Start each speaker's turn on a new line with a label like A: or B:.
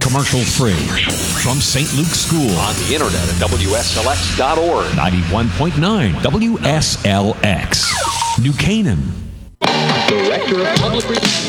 A: commercial free. From St. Luke's School.
B: On the internet at WSLX.org.
A: 91.9 WSLX. New Canaan.
B: Director of Public Relations.